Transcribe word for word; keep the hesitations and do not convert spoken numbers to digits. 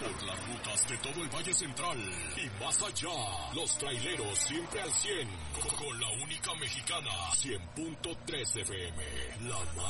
por las rutas de todo el Valle Central y más allá. Los traileros siempre al cien, con la única mexicana, cien punto tres F M, la más